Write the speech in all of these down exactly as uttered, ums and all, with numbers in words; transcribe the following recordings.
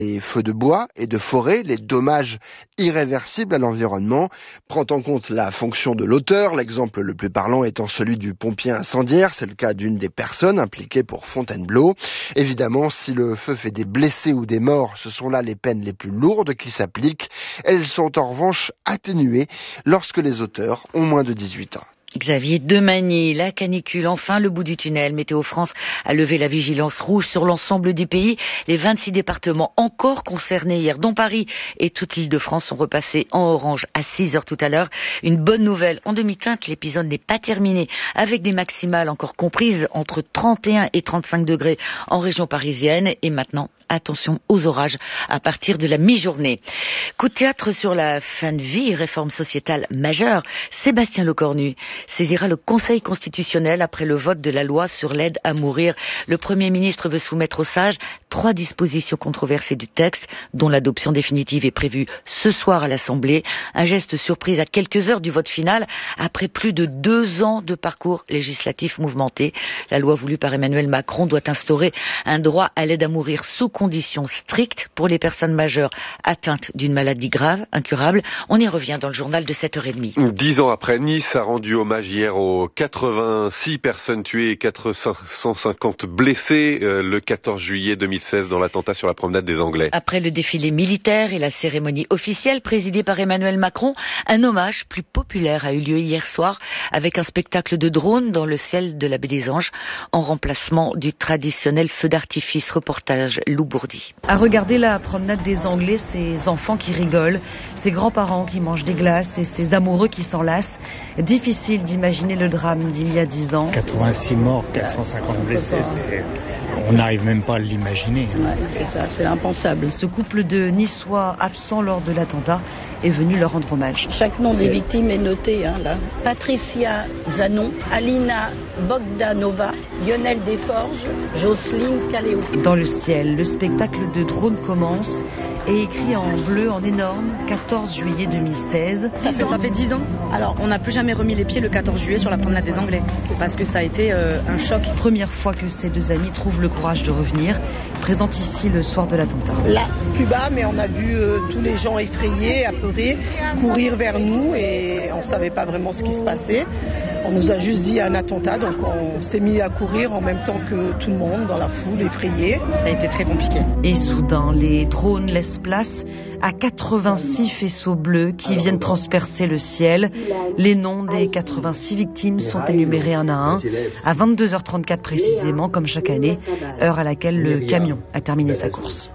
Les feux de bois et de forêt, les dommages irréversibles à l'environnement, prend en compte la fonction de l'auteur, l'exemple le plus parlant étant celui du pompier incendiaire, c'est le cas d'une des personnes impliquées pour Fontainebleau. Évidemment, si le feu fait des blessés ou des morts, ce sont là les peines les plus lourdes qui s'appliquent. Elles sont en revanche atténuées lorsque les auteurs ont moins de dix-huit ans. Xavier Demagny, la canicule, enfin le bout du tunnel. Météo France a levé la vigilance rouge sur l'ensemble du pays. Les vingt-six départements encore concernés hier, dont Paris et toute l'Île-de-France, sont repassés en orange à six heures tout à l'heure. Une bonne nouvelle, en demi-teinte, l'épisode n'est pas terminé, avec des maximales encore comprises entre trente et un et trente-cinq degrés en région parisienne. Et maintenant, attention aux orages à partir de la mi-journée. Coup de théâtre sur la fin de vie, réforme sociétale majeure. Sébastien Lecornu saisira le Conseil constitutionnel après le vote de la loi sur l'aide à mourir. Le Premier ministre veut soumettre aux sages trois dispositions controversées du texte, dont l'adoption définitive est prévue ce soir à l'Assemblée. Un geste surprise à quelques heures du vote final, après plus de deux ans de parcours législatif mouvementé. La loi voulue par Emmanuel Macron doit instaurer un droit à l'aide à mourir sous conditions strictes pour les personnes majeures atteintes d'une maladie grave, incurable. On y revient dans le journal de sept heures trente. Dix ans après, Nice a rendu hommage hier aux quatre-vingt-six personnes tuées et quatre cent cinquante blessées euh, le quatorze juillet deux mille seize dans l'attentat sur la promenade des Anglais. Après le défilé militaire et la cérémonie officielle présidée par Emmanuel Macron, un hommage plus populaire a eu lieu hier soir avec un spectacle de drones dans le ciel de la Baie des Anges en remplacement du traditionnel feu d'artifice. Reportage Lou Bourdi. À regarder la promenade des Anglais, ces enfants qui rigolent, ces grands-parents qui mangent des glaces et ces amoureux qui s'enlacent. Difficile d'imaginer le drame d'il y a dix ans. quatre-vingt-six morts, quatre cent cinquante blessés, c'est... on n'arrive même pas à l'imaginer. Ouais, c'est ça, c'est impensable. Ce couple de Niçois absents lors de l'attentat est venu leur rendre hommage. Chaque nom des victimes est noté, hein, là. Patricia Zanon, Alina Bogdanova, Lionel Desforges, Jocelyne Caléo. Dans le ciel, le spectacle de drone commence et écrit en bleu, en énorme, quatorze juillet deux mille seize. Ça, ça fait dix ans. Alors, on n'a plus jamais remis les pieds le quatorze juillet sur la promenade des Anglais, parce que ça a été euh, un choc. Première fois que ces deux amis trouvent le courage de revenir, présente ici le soir de l'attentat. Là, plus bas, mais on a vu euh, tous les gens effrayés, apeurés, courir vers nous et on ne savait pas vraiment ce qui se passait. On nous a juste dit un attentat, donc on s'est mis à courir en même temps que tout le monde dans la foule, effrayé. Ça a été très compliqué. Et soudain, les drones laissent place à quatre-vingt-six faisceaux bleus qui viennent transpercer le ciel. Les noms des quatre-vingt-six victimes sont énumérés un à un, à vingt-deux heures trente-quatre précisément, comme chaque année, heure à laquelle le camion a terminé sa course.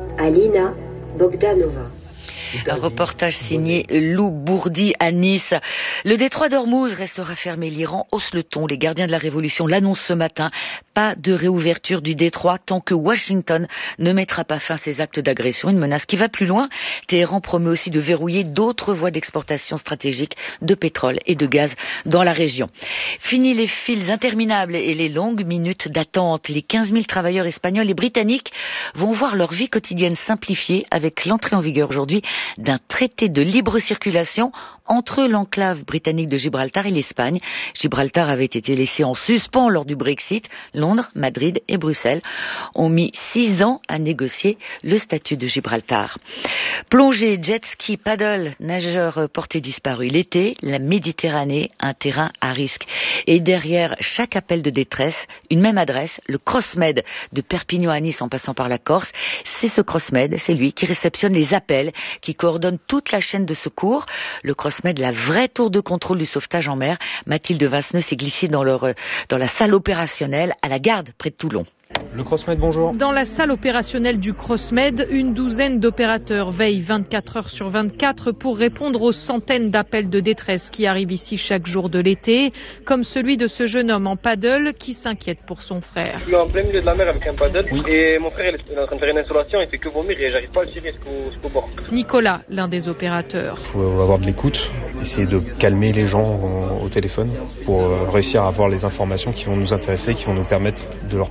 Alina Bogdanova. Un reportage signé Lou Bourdi à Nice. Le détroit d'Ormuz restera fermé. L'Iran hausse le ton. Les gardiens de la révolution l'annoncent ce matin. Pas de réouverture du détroit tant que Washington ne mettra pas fin à ces actes d'agression. Une menace qui va plus loin. Téhéran promet aussi de verrouiller d'autres voies d'exportation stratégiques de pétrole et de gaz dans la région. Fini les files interminables et les longues minutes d'attente. Les quinze mille travailleurs espagnols et britanniques vont voir leur vie quotidienne simplifiée avec l'entrée en vigueur aujourd'hui d'un traité de libre circulation entre l'enclave britannique de Gibraltar et l'Espagne. Gibraltar avait été laissé en suspens lors du Brexit. Londres, Madrid et Bruxelles ont mis six ans à négocier le statut de Gibraltar. Plongée, jet ski, paddle, nageurs portés disparus. L'été, la Méditerranée, un terrain à risque. Et derrière chaque appel de détresse, une même adresse, le CrossMed de Perpignan à Nice en passant par la Corse. C'est ce CrossMed, c'est lui qui réceptionne les appels, qui coordonne toute la chaîne de secours. Le CrossMed, la vraie tour de contrôle du sauvetage en mer. Mathilde Vinceneux s'est glissée dans, leur, dans la salle opérationnelle à la Garde, près de Toulon. Le CrossMed, bonjour. Dans la salle opérationnelle du CrossMed, une douzaine d'opérateurs veillent vingt-quatre heures sur vingt-quatre pour répondre aux centaines d'appels de détresse qui arrivent ici chaque jour de l'été, comme celui de ce jeune homme en paddle qui s'inquiète pour son frère. Je suis en plein milieu de la mer avec un paddle oui. et mon frère il est en train de faire une installation, il fait que vomir et j'arrive pas à le tirer jusqu'au bord. Nicolas, l'un des opérateurs. Il faut avoir de l'écoute, essayer de calmer les gens au téléphone pour réussir à avoir les informations qui vont nous intéresser, qui vont nous permettre de leur porter assistance.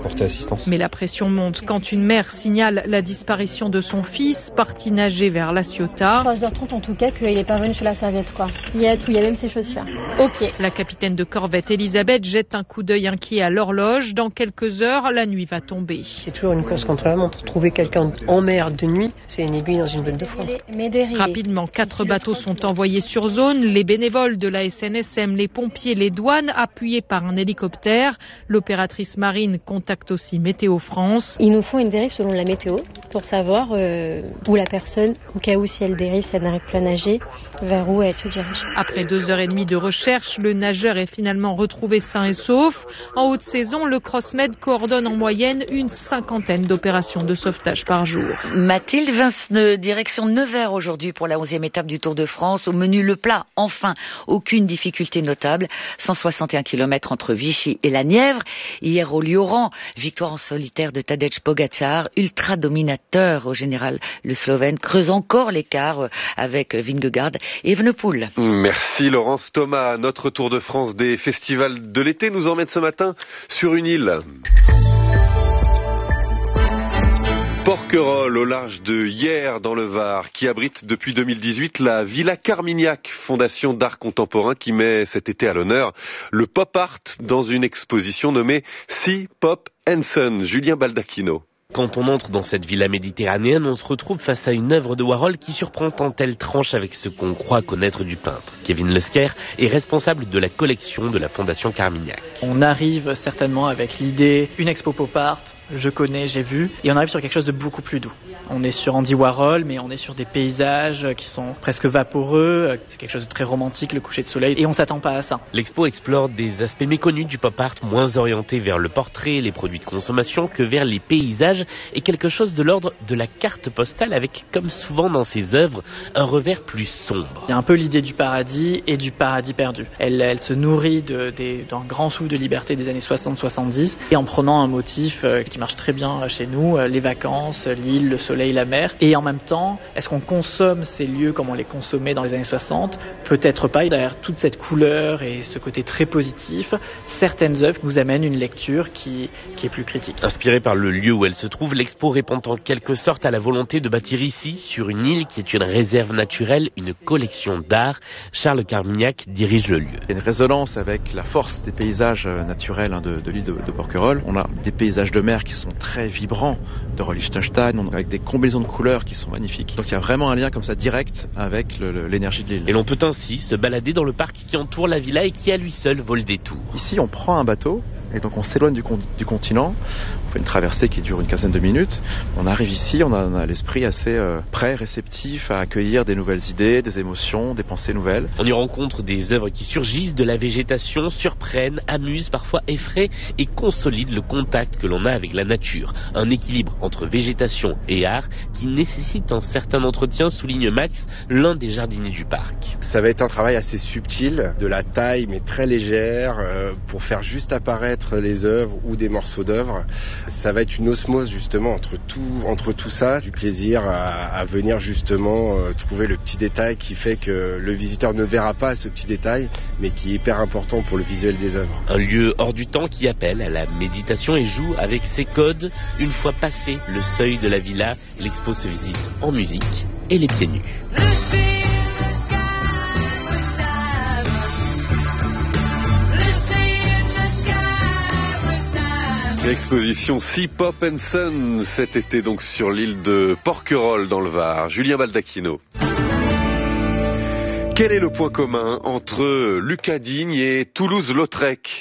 distance. Mais la pression monte quand une mère signale la disparition de son fils, parti nager vers La Ciotat. trois heures trente en tout cas, qu'il n'est pas venu sur la serviette, quoi. Il y a tout, il y a même ses chaussures. Au pied. La capitaine de corvette Elisabeth jette un coup d'œil inquiet à l'horloge. Dans quelques heures, la nuit va tomber. C'est toujours une course contre la montre. Trouver quelqu'un en mer de nuit, c'est une aiguille dans une botte de foin. Rapidement, quatre bateaux sont envoyés sur zone. Les bénévoles de la S N S M, les pompiers, les douanes, appuyés par un hélicoptère. L'opératrice marine contacte aussi Météo France. Il nous faut une dérive selon la météo pour savoir euh, où la personne, au cas où si elle dérive, si elle n'arrive plus à nager, vers où elle se dirige. Après deux heures et demie de recherche, le nageur est finalement retrouvé sain et sauf. En haute saison, le CrossMed coordonne en moyenne une cinquantaine d'opérations de sauvetage par jour. Mathilde Vinceneux, direction Nevers aujourd'hui pour la onzième étape du Tour de France. Au menu le plat, enfin, aucune difficulté notable. cent soixante et un kilomètres entre Vichy et la Nièvre. Hier au Lioran, victoire en solitaire de Tadej Pogačar, ultra dominateur au général. Le Slovène creuse encore l'écart avec Vingegaard et Evenepoel. Merci Laurence Thomas. Notre Tour de France des festivals de l'été nous emmène ce matin sur une île. Porquerolles, au large de Hyères dans le Var, qui abrite depuis deux mille dix-huit la Villa Carmignac, fondation d'art contemporain qui met cet été à l'honneur le pop art dans une exposition nommée Sea Pop and Sun. Julien Baldacchino. Quand on entre dans cette villa méditerranéenne, on se retrouve face à une œuvre de Warhol qui surprend tant elle tranche avec ce qu'on croit connaître du peintre. Kevin Lesker est responsable de la collection de la Fondation Carmignac. On arrive certainement avec l'idée, une expo pop art, je connais, j'ai vu, et on arrive sur quelque chose de beaucoup plus doux. On est sur Andy Warhol, mais on est sur des paysages qui sont presque vaporeux, c'est quelque chose de très romantique, le coucher de soleil, et on s'attend pas à ça. L'expo explore des aspects méconnus du pop art, moins orientés vers le portrait et les produits de consommation que vers les paysages, et quelque chose de l'ordre de la carte postale avec, comme souvent dans ses œuvres, un revers plus sombre. Il y a un peu l'idée du paradis et du paradis perdu. Elle, elle se nourrit de, de, d'un grand souffle de liberté des années soixante soixante-dix, et en prenant un motif qui marche très bien chez nous, les vacances, l'île, le soleil, la mer. Et en même temps, est-ce qu'on consomme ces lieux comme on les consommait dans les années soixante ? Peut-être pas. Et derrière toute cette couleur et ce côté très positif, certaines œuvres nous amènent une lecture qui, qui est plus critique. Inspirée par le lieu où elle se trouve, l'expo répond en quelque sorte à la volonté de bâtir ici, sur une île qui est une réserve naturelle, une collection d'art. Charles Carmignac dirige le lieu. Il y a une résonance avec la force des paysages naturels de, de l'île de, de Porquerolles. On a des paysages de mer qui sont très vibrants, de Liechtenstein, avec des combinaisons de couleurs qui sont magnifiques. Donc il y a vraiment un lien comme ça direct avec le, le, l'énergie de l'île. Et l'on peut ainsi se balader dans le parc qui entoure la villa et qui à lui seul vole des tours. Ici on prend un bateau et donc on s'éloigne du, con- du continent, on fait une traversée qui dure une quinzaine de minutes. On arrive ici, on a, on a l'esprit assez euh, prêt, réceptif à accueillir des nouvelles idées, des émotions, des pensées nouvelles. On y rencontre des œuvres qui surgissent de la végétation, surprennent, amusent, parfois effraient et consolident le contact que l'on a avec la nature. Un équilibre entre végétation et art qui nécessite un certain entretien, souligne Max, l'un des jardiniers du parc. Ça va être un travail assez subtil, de la taille mais très légère, euh, pour faire juste apparaître les œuvres ou des morceaux d'œuvres. Ça va être une osmose justement entre tout, entre tout ça, du plaisir à, à venir justement euh, trouver le petit détail qui fait que le visiteur ne verra pas ce petit détail, mais qui est hyper important pour le visuel des œuvres. Un lieu hors du temps qui appelle à la méditation et joue avec ses codes. Une fois passé le seuil de la villa, l'expo se visite en musique et les pieds nus. L'exposition Sea Pop and Sun cet été donc sur l'île de Porquerolles dans le Var. Julien Baldacchino. Quel est le point commun entre Lucas Digne et Toulouse-Lautrec ?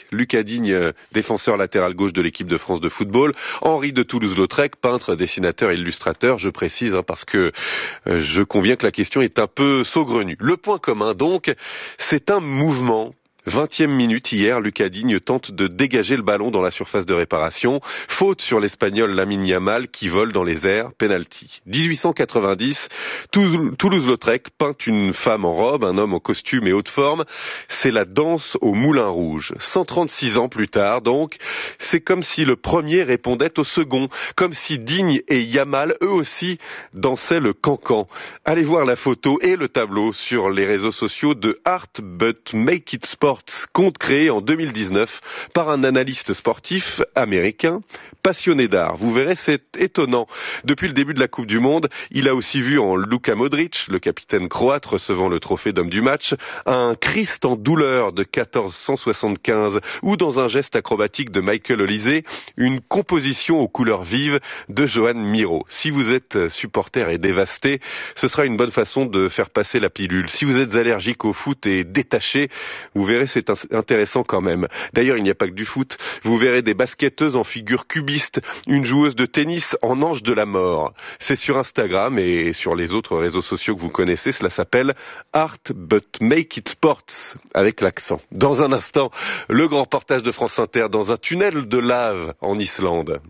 Lucas Digne, défenseur latéral gauche de l'équipe de France de football. Henri de Toulouse-Lautrec, peintre, dessinateur et illustrateur. Je précise hein, parce que euh, je conviens que la question est un peu saugrenue. Le point commun donc, c'est un mouvement. vingtième minute hier, Lucas Digne tente de dégager le ballon dans la surface de réparation. Faute sur l'Espagnol Lamine Yamal qui vole dans les airs, penalty. dix-huit cent quatre-vingt-dix, Toulouse-Lautrec peint une femme en robe, un homme en costume et haute forme. C'est la danse au Moulin Rouge. cent trente-six ans plus tard, donc, c'est comme si le premier répondait au second, comme si Digne et Yamal, eux aussi, dansaient le cancan. Allez voir la photo et le tableau sur les réseaux sociaux de Art But Make It Sport Sports, compte créé en deux mille dix-neuf par un analyste sportif américain passionné d'art. Vous verrez, c'est étonnant. Depuis le début de la Coupe du Monde, il a aussi vu en Luka Modric, le capitaine croate recevant le trophée d'homme du match, un Christ en douleur de quatorze cent soixante-quinze ou dans un geste acrobatique de Michael Olise, une composition aux couleurs vives de Johan Miro. Si vous êtes supporter et dévasté, ce sera une bonne façon de faire passer la pilule. Si vous êtes allergique au foot et détaché, vous verrez, c'est intéressant quand même. D'ailleurs, il n'y a pas que du foot. Vous verrez des basketteuses en figure cubiste, une joueuse de tennis en ange de la mort. C'est sur Instagram et sur les autres réseaux sociaux que vous connaissez. Cela s'appelle Art But Make It Sports, avec l'accent. Dans un instant, le grand reportage de France Inter dans un tunnel de lave en Islande.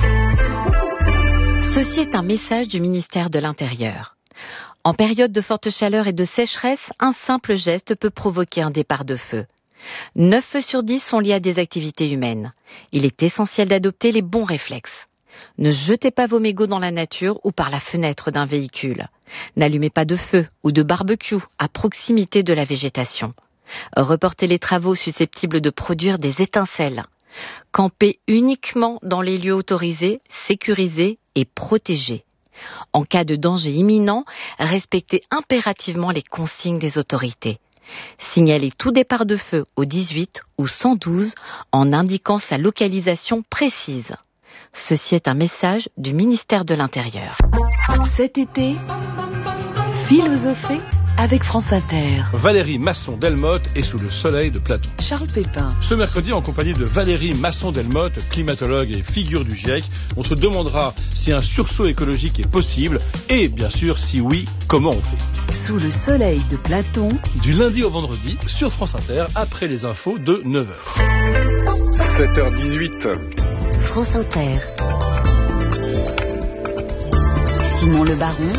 Ceci est un message du ministère de l'Intérieur. En période de forte chaleur et de sécheresse, un simple geste peut provoquer un départ de feu. neuf feux sur dix sont liés à des activités humaines. Il est essentiel d'adopter les bons réflexes. Ne jetez pas vos mégots dans la nature ou par la fenêtre d'un véhicule. N'allumez pas de feu ou de barbecue à proximité de la végétation. Reportez les travaux susceptibles de produire des étincelles. Campez uniquement dans les lieux autorisés, sécurisés et protégés. En cas de danger imminent, respectez impérativement les consignes des autorités. Signalez tout départ de feu au dix-huit ou cent douze en indiquant sa localisation précise. Ceci est un message du ministère de l'Intérieur. Cet été, philosophez avec France Inter. Valérie Masson-Delmotte est sous le soleil de Platon. Charles Pépin. Ce mercredi, en compagnie de Valérie Masson-Delmotte, climatologue et figure du GIEC, on se demandera si un sursaut écologique est possible et, bien sûr, si oui, comment on fait. Sous le soleil de Platon. Du lundi au vendredi, sur France Inter, après les infos de neuf heures. sept heures dix-huit. France Inter. Simon Le Baron.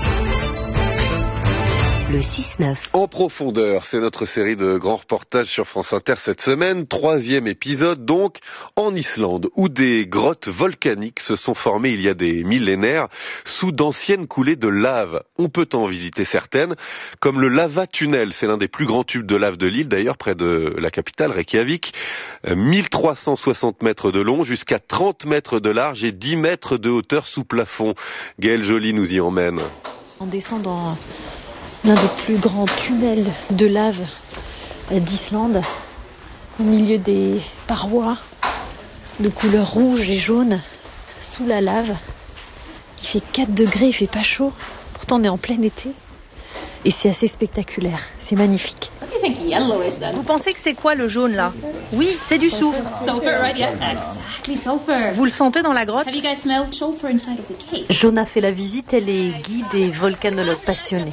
Le six neuf. En profondeur, c'est notre série de grands reportages sur France Inter cette semaine. Troisième épisode donc en Islande, où des grottes volcaniques se sont formées il y a des millénaires sous d'anciennes coulées de lave. On peut en visiter certaines, comme le Lava Tunnel. C'est l'un des plus grands tubes de lave de l'île, d'ailleurs près de la capitale, Reykjavik. mille trois cent soixante mètres de long, jusqu'à trente mètres de large et dix mètres de hauteur sous plafond. Gaëlle Joly nous y emmène. On descend dans l'un des plus grands tunnels de lave d'Islande, au milieu des parois de couleur rouge et jaune, sous la lave. Il fait quatre degrés, il fait pas chaud, pourtant on est en plein été. Et c'est assez spectaculaire, c'est magnifique. Vous pensez que c'est quoi le jaune là? Oui, c'est du soufre. Vous le sentez dans la grotte? Jonah fait la visite, elle est guide et volcanologue passionnée.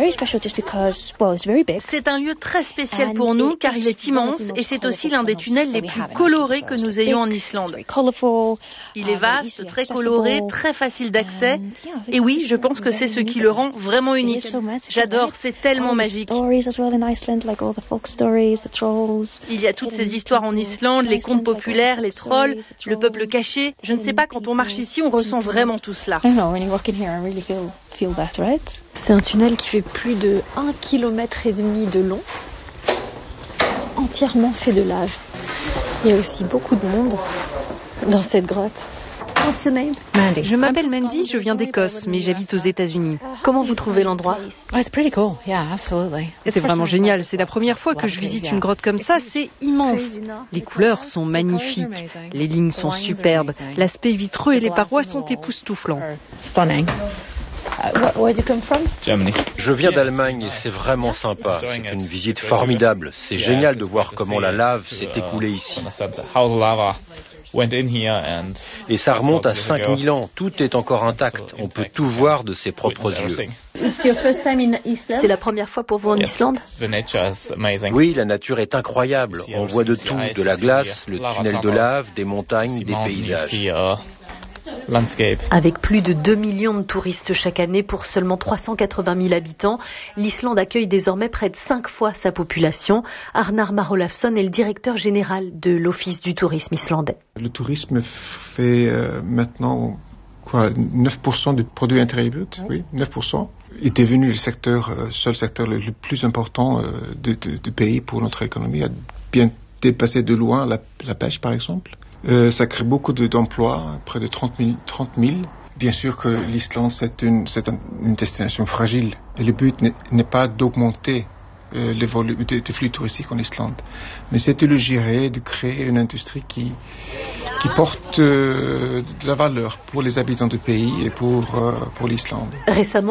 C'est un lieu très spécial pour nous car il est immense et c'est aussi l'un des tunnels les plus colorés que nous ayons en Islande. Il est vaste, très coloré, très facile d'accès et oui, je pense que c'est ce qui le rend vraiment unique. J'adore, c'est tellement magique. Il y a toutes ces histoires en Islande, les contes populaires, les trolls, le peuple caché. Je ne sais pas, quand on marche ici, on ressent vraiment tout cela. C'est un tunnel qui fait plus de un kilomètre et demi de long, entièrement fait de lave. Il y a aussi beaucoup de monde dans cette grotte. Je m'appelle Mandy, je viens d'Écosse, mais j'habite aux États-Unis. Comment vous trouvez l'endroit? C'est vraiment génial, c'est la première fois que je visite une grotte comme ça, c'est immense. Les couleurs sont magnifiques, les lignes sont superbes, l'aspect vitreux et les parois sont époustouflants. Je viens d'Allemagne et c'est vraiment sympa. C'est une visite formidable. C'est génial de voir comment la lave s'est écoulée ici. Et ça remonte à cinq mille ans. Tout est encore intact. On peut tout voir de ses propres yeux. C'est la première fois pour vous en Islande? Oui, la nature est incroyable. On voit de tout, de la glace, le tunnel de lave, des montagnes, des paysages. Avec plus de deux millions de touristes chaque année pour seulement trois cent quatre-vingt mille habitants, l'Islande accueille désormais près de cinq fois sa population. Arnar Marolafsson est le directeur général de l'Office du tourisme islandais. Le tourisme fait euh, maintenant quoi, neuf pour cent du produit intérieur brut, oui, neuf pour cent, est devenu le secteur, euh, seul secteur le, le plus important euh, du pays pour notre économie, a bien dépassé de loin la, la pêche par exemple. Euh, ça crée beaucoup de, d'emplois, près de trente mille. Bien sûr que l'Islande, c'est une, c'est un, une destination fragile. Et le but n'est, n'est pas d'augmenter euh, les volumes de, de flux touristiques en Islande, mais c'est de le gérer, de créer une industrie qui, qui porte euh, de la valeur pour les habitants du pays et pour, euh, pour l'Islande. Récemment,